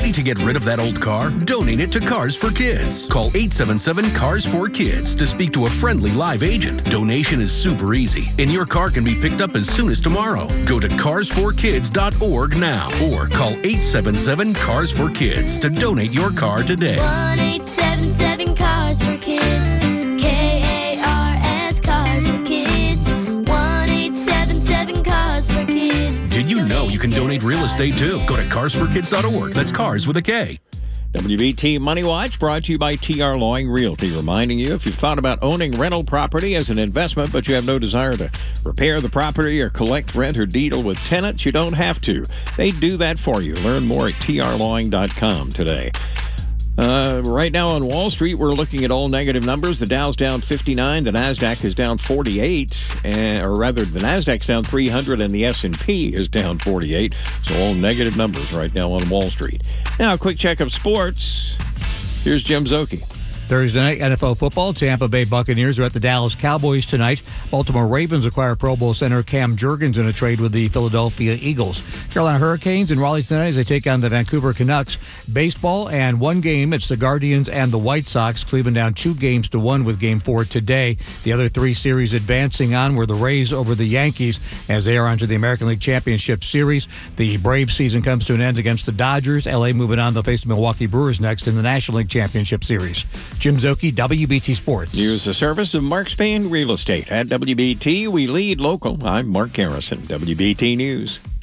Ready to get rid of that old car? Donate it to Cars for Kids. Call 877-CARS4KIDS to speak to a friendly live agent. Donation is super easy, and your car can be picked up as soon as tomorrow. Go to carsforkids.org now or call 877-CARS4KIDS to donate your car today. 1-877-CARS4KIDS. KARS Cars for Kids. 1-877-CARS4KIDS. Did you know you can donate real estate too? Go to carsforkids.org. That's cars with a K. WBT Money Watch brought to you by TR Lawing Realty, reminding you if you've thought about owning rental property as an investment but you have no desire to repair the property or collect rent or deal with tenants, you don't have to. They do that for you. Learn more at trlawing.com today. Right now on Wall Street, we're looking at all negative numbers. The Dow's down 59, the NASDAQ is down 48, or rather, the NASDAQ's down 300, and the S&P is down 48. So all negative numbers right now on Wall Street. Now, a quick check of sports. Here's Jim Szoke. Thursday night, NFL football. Tampa Bay Buccaneers are at the Dallas Cowboys tonight. Baltimore Ravens acquire Pro Bowl center Cam Jurgens in a trade with the Philadelphia Eagles. Carolina Hurricanes in Raleigh tonight as they take on the Vancouver Canucks. Baseball and one game. It's the Guardians and the White Sox. Cleveland down 2-1 with Game 4 today. The other three series advancing on were the Rays over the Yankees as they are onto the American League Championship Series. The Braves season comes to an end against the Dodgers. LA moving on. They'll face the Milwaukee Brewers next in the National League Championship Series. Jim Szoke, WBT Sports. Use the service of Mark Spain Real Estate. At WBT, we lead local. I'm Mark Garrison, WBT News.